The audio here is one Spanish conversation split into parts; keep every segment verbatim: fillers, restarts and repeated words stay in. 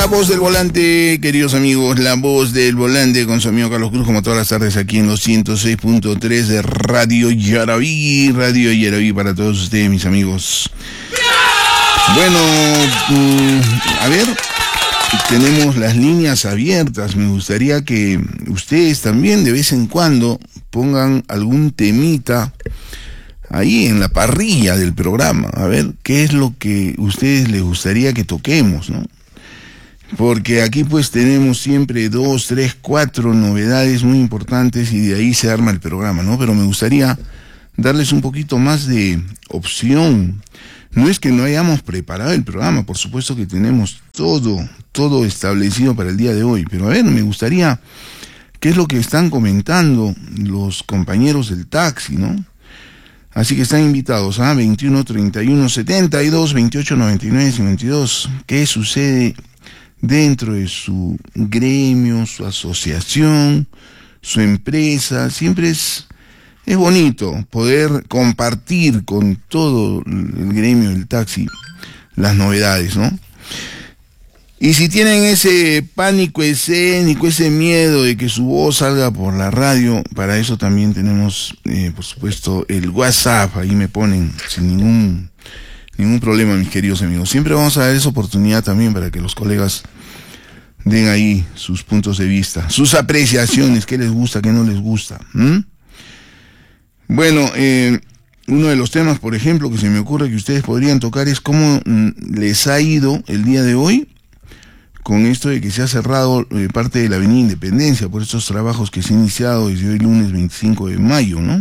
voz del volante, queridos amigos, la voz del volante con su amigo Carlos Cruz, como todas las tardes aquí en los ciento seis punto tres de Radio Yaraví, Radio Yaraví para todos ustedes, mis amigos. Bueno, mmm, a ver, tenemos las líneas abiertas. Me gustaría que ustedes también de vez en cuando pongan algún temita ahí en la parrilla del programa, a ver qué es lo que a ustedes les gustaría que toquemos, ¿no? Porque aquí pues tenemos siempre dos, tres, cuatro novedades muy importantes y de ahí se arma el programa, ¿no? Pero me gustaría darles un poquito más de opción. No es que no hayamos preparado el programa, por supuesto que tenemos todo, todo establecido para el día de hoy, pero a ver, me gustaría, ¿qué es lo que están comentando los compañeros del taxi, no? Así que están invitados a veintiuno, treinta y uno, setenta y dos, veintiocho, noventa y nueve, cincuenta y dos. ¿Qué sucede dentro de su gremio, su asociación, su empresa? Siempre es, es bonito poder compartir con todo el gremio del taxi las novedades, ¿no? Y si tienen ese pánico escénico, ese miedo de que su voz salga por la radio, para eso también tenemos, eh, por supuesto, el WhatsApp. Ahí me ponen sin ningún ningún problema, mis queridos amigos. Siempre vamos a dar esa oportunidad también para que los colegas den ahí sus puntos de vista, sus apreciaciones, qué les gusta, qué no les gusta. ¿Mm? Bueno, eh, uno de los temas, por ejemplo, que se me ocurre que ustedes podrían tocar es cómo mm, les ha ido el día de hoy con esto de que se ha cerrado eh, parte de la Avenida Independencia por estos trabajos que se han iniciado desde hoy lunes veinticinco de mayo, ¿no?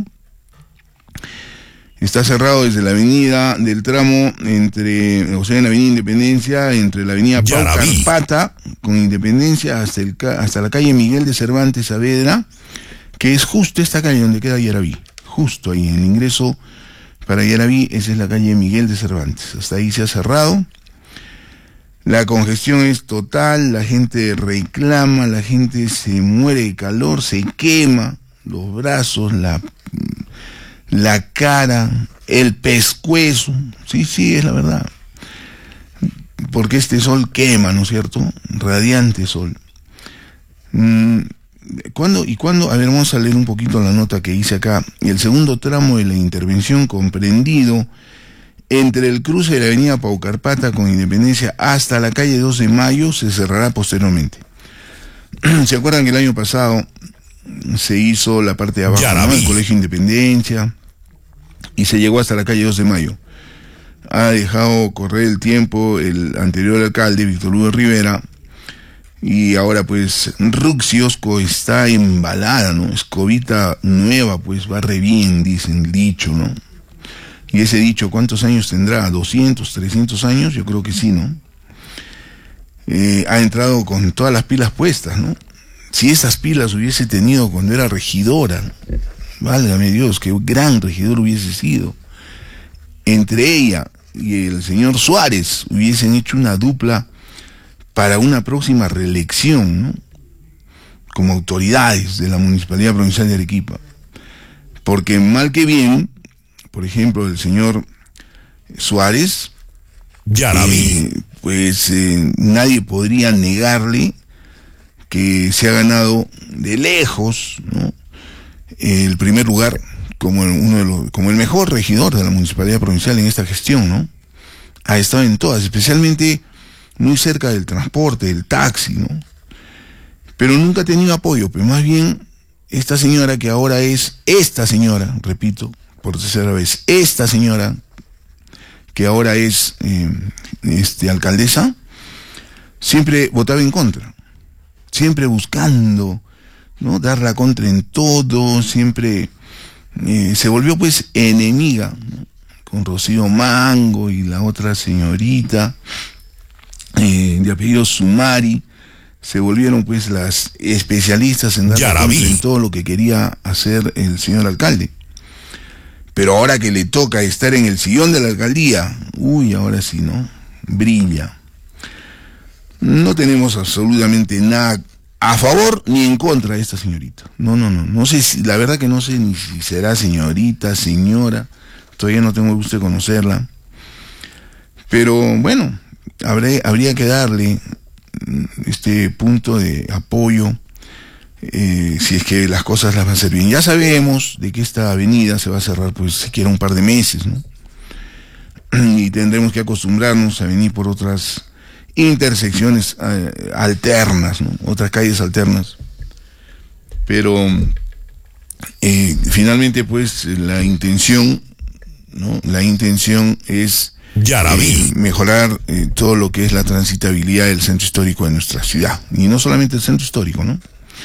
Está cerrado desde la avenida del tramo entre, o sea, en la avenida Independencia, entre la avenida Pau Carpata con Independencia hasta, el, hasta la calle Miguel de Cervantes Saavedra, que es justo esta calle donde queda Yaraví, justo ahí, en el ingreso para Yaraví, esa es la calle Miguel de Cervantes. Hasta ahí se ha cerrado. La congestión es total, la gente reclama, la gente se muere de calor, se quema los brazos, la, la cara, el pescuezo. Sí, sí, es la verdad. Porque este sol quema, ¿no es cierto? Radiante sol. ¿Cuándo? ¿Y cuándo? A ver, vamos a leer un poquito la nota que hice acá. El segundo tramo de la intervención comprendido entre el cruce de la avenida Pau Carpata con Independencia hasta la calle dos de mayo se cerrará posteriormente. ¿Se acuerdan que el año pasado se hizo la parte de abajo, ¿no? El Colegio Independencia, y se llegó hasta la calle dos de mayo? Ha dejado correr el tiempo el anterior alcalde, Víctor Hugo Rivera, y ahora pues Ruxiosco está embalada, ¿no? Escobita nueva, pues va re bien, dicen el dicho, ¿no? Y ese dicho, ¿cuántos años tendrá? ¿doscientos, trescientos años? Yo creo que sí, ¿no? Eh, ha entrado con todas las pilas puestas, ¿no? Si esas pilas hubiese tenido cuando era regidora, ¿no? Válgame Dios, qué gran regidor hubiese sido. Entre ella y el señor Suárez hubiesen hecho una dupla para una próxima reelección, ¿no? Como autoridades de la Municipalidad Provincial de Arequipa. Porque mal que bien, por ejemplo, el señor Suárez, ya la vi. Eh, pues eh, nadie podría negarle que se ha ganado de lejos, ¿no? El primer lugar como el, uno de los, como el mejor regidor de la Municipalidad Provincial en esta gestión, ¿no? Ha estado en todas, especialmente muy cerca del transporte, del taxi, ¿no? Pero nunca ha tenido apoyo, pero más bien esta señora que ahora es, esta señora, repito, por tercera vez, esta señora que ahora es eh, este, alcaldesa, siempre votaba en contra, siempre buscando, ¿no?, dar la contra en todo, siempre eh, se volvió pues enemiga, ¿no?, con Rocío Mango y la otra señorita eh, de apellido Sumari, se volvieron pues las especialistas en dar la contra en todo lo que quería hacer el señor alcalde. Pero ahora que le toca estar en el sillón de la alcaldía, uy, ahora sí, ¿no? Brilla. No tenemos absolutamente nada a favor ni en contra de esta señorita. No, no, no. No sé si, la verdad que no sé ni si será señorita, señora. Todavía no tengo el gusto de conocerla. Pero bueno, habré, habría que darle este punto de apoyo, eh, si es que las cosas las van a hacer bien. Ya sabemos de que esta avenida se va a cerrar, pues siquiera un par de meses, ¿no? Y tendremos que acostumbrarnos a venir por otras intersecciones eh, alternas, ¿no? Otras calles alternas. Pero eh, finalmente, pues, la intención, ¿no? La intención es eh, mejorar eh, todo lo que es la transitabilidad del centro histórico de nuestra ciudad. Y no solamente el centro histórico, ¿no?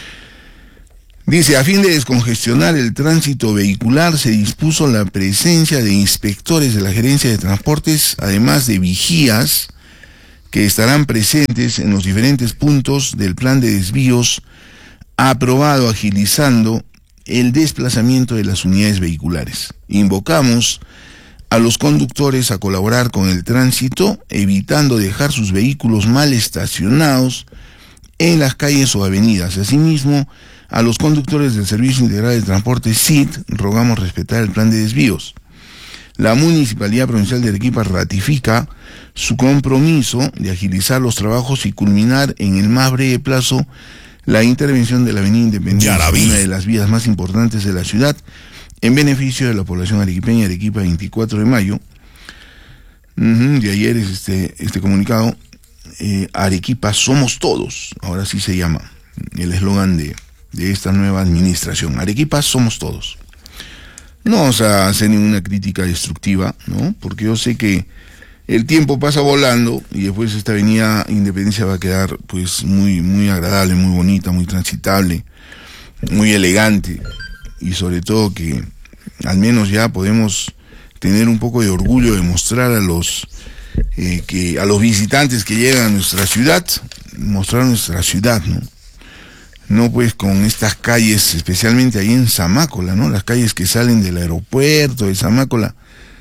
Dice, a fin de descongestionar el tránsito vehicular, se dispuso la presencia de inspectores de la Gerencia de Transportes, además de vigías, que estarán presentes en los diferentes puntos del plan de desvíos aprobado, agilizando el desplazamiento de las unidades vehiculares. Invocamos a los conductores a colaborar con el tránsito, evitando dejar sus vehículos mal estacionados en las calles o avenidas. Asimismo, a los conductores del Servicio Integral de Transporte S I T rogamos respetar el plan de desvíos. La Municipalidad Provincial de Arequipa ratifica su compromiso de agilizar los trabajos y culminar en el más breve plazo la intervención de la Avenida Independencia, una de las vías más importantes de la ciudad, en beneficio de la población arequipeña. Arequipa, veinticuatro de mayo. Uh-huh, de ayer es este, este comunicado. Eh, Arequipa somos todos, ahora sí se llama el eslogan de, de esta nueva administración. Arequipa somos todos. No vamos a hacer ninguna crítica destructiva, ¿no? Porque yo sé que el tiempo pasa volando y después esta avenida Independencia va a quedar pues muy, muy agradable, muy bonita, muy transitable, muy elegante, y sobre todo que al menos ya podemos tener un poco de orgullo de mostrar a los eh, que a los visitantes que llegan a nuestra ciudad, mostrar nuestra ciudad, ¿no? No pues con estas calles, especialmente ahí en Zamácola, ¿no? Las calles que salen del aeropuerto de Zamácola,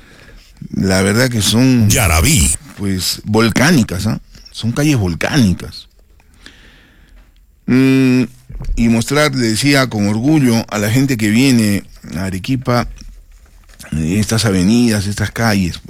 la verdad que son, Yarabí, pues, volcánicas, ¿ah? ¿eh? Son calles volcánicas. Mm, y mostrar, le decía, con orgullo a la gente que viene a Arequipa, estas avenidas, estas calles.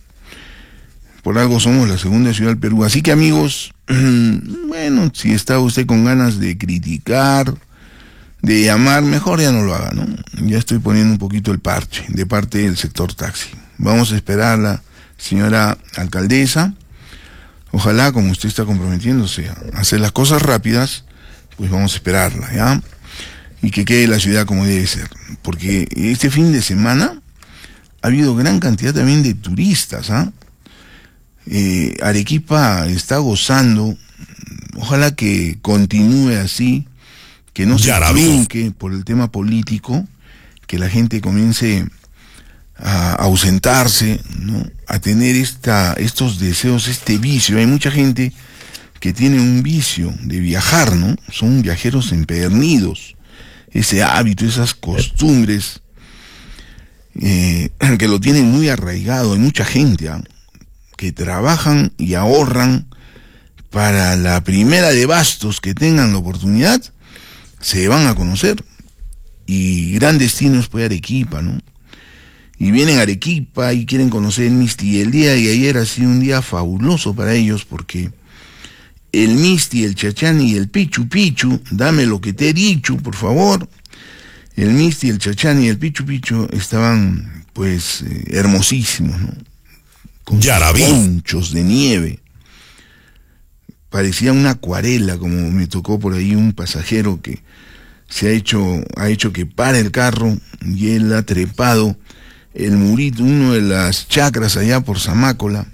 Por algo somos la segunda ciudad del Perú. Así que, amigos, bueno, si está usted con ganas de criticar, de llamar, mejor ya no lo haga, ¿no? Ya estoy poniendo un poquito el parche de parte del sector taxi. Vamos a esperar a la señora alcaldesa. Ojalá, como usted está comprometiéndose a hacer las cosas rápidas, pues vamos a esperarla, ¿ya? Y que quede la ciudad como debe ser. Porque este fin de semana ha habido gran cantidad también de turistas, ¿ah? ¿eh? Eh, Arequipa está gozando, ojalá que continúe así, que no se trunque por el tema político, que la gente comience a ausentarse, ¿no? A tener esta, estos deseos, este vicio. Hay mucha gente que tiene un vicio de viajar, ¿no? Son viajeros empedernidos, ese hábito, esas costumbres, eh, que lo tienen muy arraigado. Hay mucha gente, ¿eh? que trabajan y ahorran para la primera de bastos que tengan la oportunidad, se van a conocer, y gran destino es pues Arequipa, ¿no? Y vienen a Arequipa y quieren conocer el Misti, y el día de ayer ha sido un día fabuloso para ellos, porque el Misti, el Chachani y el Pichu Pichu, dame lo que te he dicho, por favor, el Misti, el Chachani y el Pichu Pichu estaban pues eh, hermosísimos, ¿no? Con ponchos de nieve, parecía una acuarela, como me tocó por ahí un pasajero que se ha hecho, ha hecho que pare el carro y él ha trepado el murito, uno de las chacras allá por Zamácola,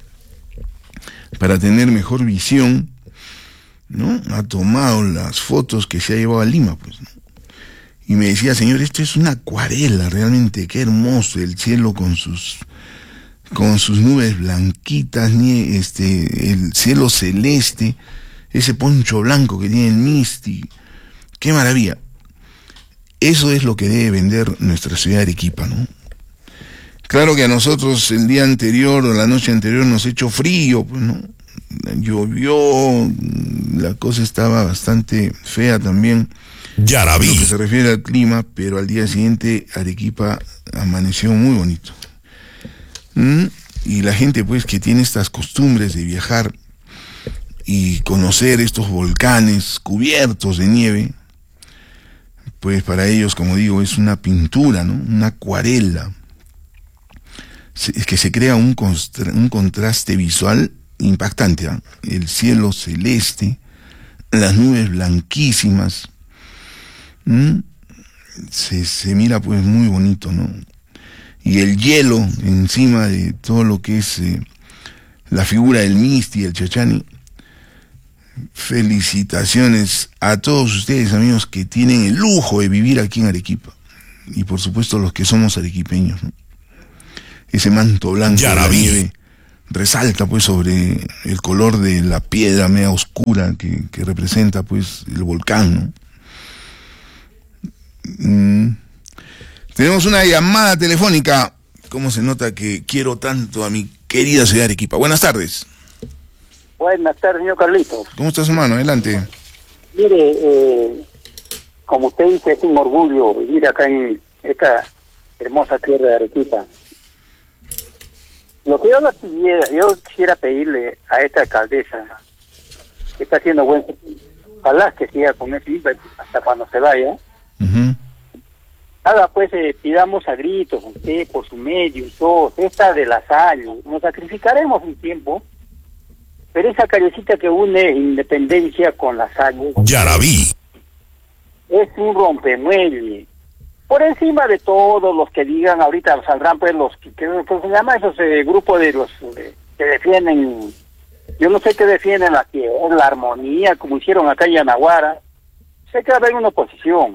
para tener mejor visión, ¿no? Ha tomado las fotos que se ha llevado a Lima, pues, ¿no? Y me decía, señor, esto es una acuarela, realmente, qué hermoso, el cielo con sus con sus nubes blanquitas, ni este, el cielo celeste, ese poncho blanco que tiene el Misti, qué maravilla. Eso es lo que debe vender nuestra ciudad de Arequipa, ¿no? Claro que a nosotros el día anterior o la noche anterior nos ha hecho frío, pues, ¿no? Llovió, la cosa estaba bastante fea también, Yarabí, en lo que se refiere al clima, pero al día siguiente Arequipa amaneció muy bonito. ¿Mm? Y la gente pues que tiene estas costumbres de viajar y conocer estos volcanes cubiertos de nieve, pues para ellos, como digo, es una pintura, ¿no? Una acuarela. Es que se crea un, un contraste visual impactante, ¿eh? El cielo celeste, las nubes blanquísimas, ¿Mm? se, se mira pues muy bonito, ¿no? Y el hielo encima de todo lo que es eh, la figura del Misti, el Chachani. Felicitaciones a todos ustedes, amigos, que tienen el lujo de vivir aquí en Arequipa, y por supuesto los que somos arequipeños, ¿no? Ese manto blanco de la nieve resalta pues sobre el color de la piedra media oscura que, que representa pues el volcán, ¿no? Mm. Tenemos una llamada telefónica. ¿Cómo se nota que quiero tanto a mi querida ciudad de Arequipa? Buenas tardes. Buenas tardes, señor Carlitos. ¿Cómo estás, hermano? Adelante. Mire, eh, como usted dice, es un orgullo vivir acá en esta hermosa tierra de Arequipa. Lo que yo, no quisiera, yo quisiera pedirle a esta alcaldesa, que está haciendo buen, ojalá que siga con ese hasta cuando se vaya, uh-huh. haga pues, eh, pidamos a gritos, usted por su medio y todo, esta de la sal, nos sacrificaremos un tiempo, pero esa callecita que une Independencia con la sal, ya la vi, es un rompemuelle. Por encima de todos los que digan, ahorita saldrán pues los que, que, que se llama esos eh, grupos de los de, que defienden, yo no sé qué defienden la que es la armonía, como hicieron acá en Yanaguara. Sé que va a haber una oposición,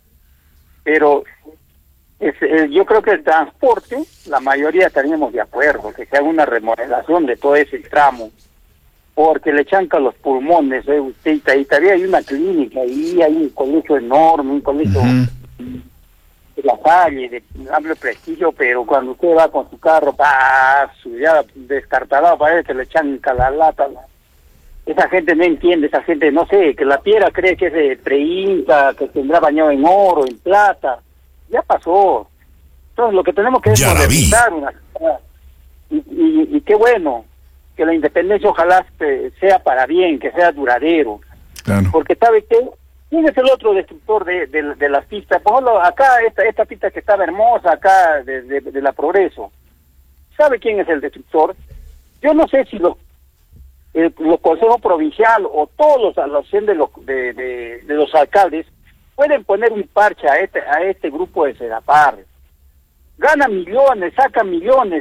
pero es, eh, yo creo que el transporte, la mayoría estaríamos de acuerdo, que se haga una remodelación de todo ese tramo, porque le chancan los pulmones, eh, usted, y todavía hay una clínica, y hay un colegio enorme, un colegio... Uh-huh. de la calle, de amplio prestigio, pero cuando usted va con su carro, ¡pah! Ya descartado, parece que le chanca la lata. Esa gente no entiende, esa gente, no sé, que la piedra cree que es de pre-inca, que tendrá bañado en oro, en plata. Ya pasó. Entonces lo que tenemos que es modernizar una ciudad. Y, y, y qué bueno, que la independencia ojalá sea para bien, que sea duradero. Claro. Porque ¿sabe qué? ¿Quién es el otro destructor de, de, de las pistas? Por ejemplo, acá, esta, esta pista que estaba hermosa, acá, de, de, de la Progreso. ¿Sabe quién es el destructor? Yo no sé si los el, los consejos provincial o todos los, los de, los, de, de, de los alcaldes pueden poner un parche a este, a este grupo de Sedapar. Gana millones, saca millones.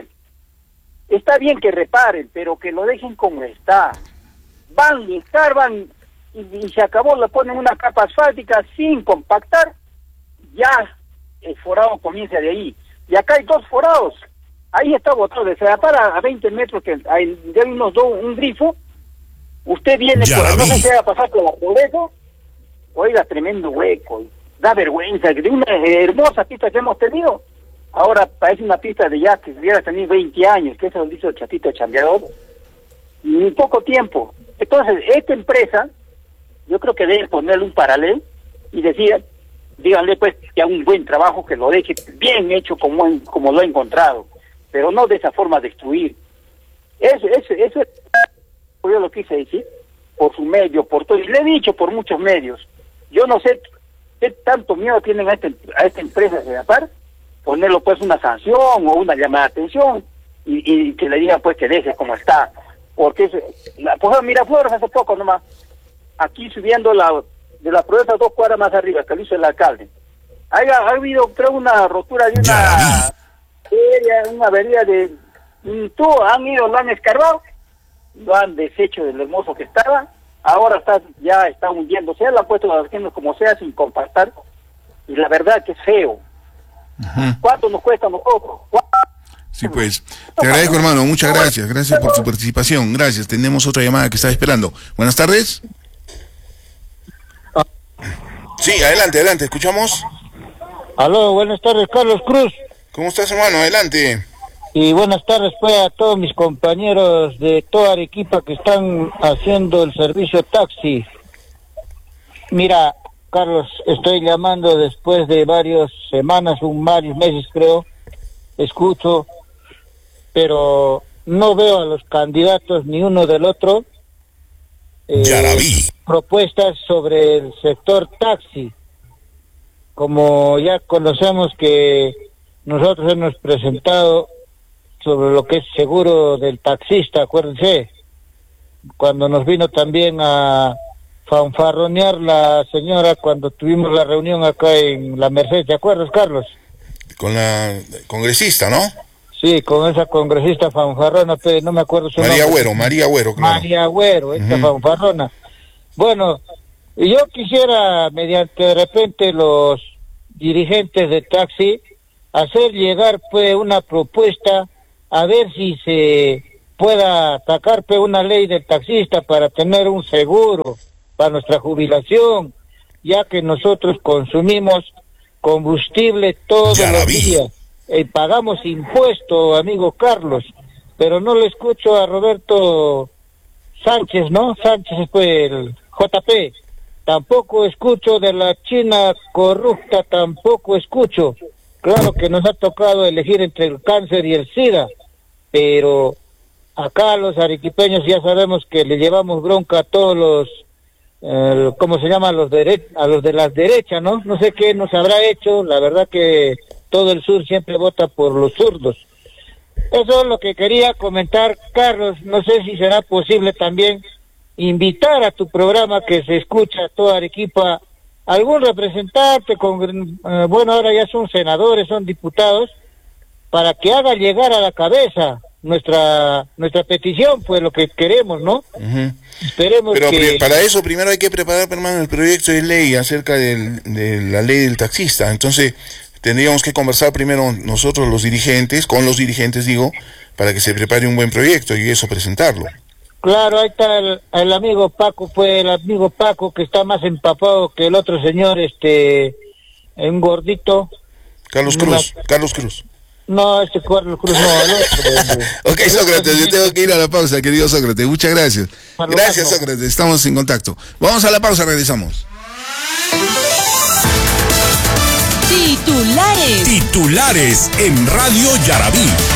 Está bien que reparen, pero que lo dejen como está. Van y escarban... Y, y se acabó, le ponen una capa asfáltica sin compactar, ya el forado comienza de ahí. Y acá hay dos forados, ahí está botado, se da para a veinte metros, que hay de unos dos, un grifo, usted viene ya por ahí, no sé si va a pasar por la pobreza, oiga, tremendo hueco, da vergüenza, de una hermosa pista que hemos tenido, ahora parece una pista de ya que hubiera tenido veinte años, que eso lo hizo el Chatito Chambeador, en poco tiempo. Entonces, esta empresa, yo creo que deben ponerle un paralelo y decir, díganle pues que haga un buen trabajo, que lo deje bien hecho como, como lo ha encontrado, pero no de esa forma destruir. Eso, eso, eso es, yo lo quise decir, por su medio, por todo, y le he dicho por muchos medios. Yo no sé qué tanto miedo tienen a, este, a esta empresa de Sedapar, ponerlo pues una sanción o una llamada de atención, y, y que le digan pues que deje como está, porque es, la, por ejemplo, Miraflores hace poco nomás, aquí subiendo la de la Progresa dos cuadras más arriba, que lo hizo el alcalde. Ha, ha habido, creo, una rotura de una feria, una avería de... Tú, han ido, lo han escarbado, lo han deshecho del hermoso que estaba, ahora está ya está hundiéndose, él ha puesto las genes como sea, sin compactar, y la verdad que es feo. Uh-huh. ¿Cuánto nos cuesta a nosotros? Sí, pues, te agradezco, hermano, muchas gracias, gracias por tu participación, gracias. Tenemos otra llamada que está esperando. Buenas tardes. Sí, adelante, adelante, escuchamos. Aló, buenas tardes, Carlos Cruz. ¿Cómo estás, hermano? Adelante. Y buenas tardes pues a todos mis compañeros de toda Arequipa que están haciendo el servicio taxi. Mira, Carlos, estoy llamando después de varias semanas, un varios meses creo, escucho, pero no veo a los candidatos ni uno del otro eh, propuestas sobre el sector taxi. Como ya conocemos que nosotros hemos presentado sobre lo que es seguro del taxista, acuérdense, cuando nos vino también a fanfarronear la señora cuando tuvimos la reunión acá en La Merced, ¿te acuerdas, Carlos? Con la congresista, ¿no? Sí, con esa congresista fanfarrona, pero no me acuerdo su María nombre. Agüero, María Agüero, claro. María Agüero, esta Uh-huh. fanfarrona. Bueno, yo quisiera, mediante de repente los dirigentes de taxi, hacer llegar pues una propuesta a ver si se pueda sacar pues una ley del taxista para tener un seguro para nuestra jubilación, ya que nosotros consumimos combustible todos Ya la los vi. días y pagamos impuestos, amigo Carlos, pero no le escucho a Roberto Sánchez, ¿no? Sánchez fue el J P. Tampoco escucho de la China corrupta, tampoco escucho. Claro que nos ha tocado elegir entre el cáncer y el SIDA, pero acá los arequipeños ya sabemos que le llevamos bronca a todos los, eh, ¿cómo se llama? Los dere- a los de las derechas, ¿no? No sé qué nos habrá hecho, la verdad que todo el sur siempre vota por los zurdos. Eso es lo que quería comentar, Carlos. No sé si será posible también invitar a tu programa que se escucha a toda Arequipa, algún representante, con, eh, bueno, ahora ya son senadores, son diputados, para que haga llegar a la cabeza nuestra nuestra petición, pues lo que queremos, ¿no? Uh-huh. Esperemos Pero que... pri- para eso primero hay que preparar, hermano, el proyecto de ley acerca del, de la ley del taxista. Entonces tendríamos que conversar primero nosotros los dirigentes, con los dirigentes digo, para que se prepare un buen proyecto y eso presentarlo. Claro, ahí está el, el amigo Paco, pues el amigo Paco que está más empapado que el otro señor, este, un gordito. Carlos Cruz, Una... Carlos Cruz. No, este Carlos Cruz no, el otro. Ok, Sócrates, yo tengo que ir a la pausa, querido Sócrates. Muchas gracias. Gracias, Sócrates. Estamos en contacto. Vamos a la pausa, regresamos. Titulares. Titulares en Radio Yarabí.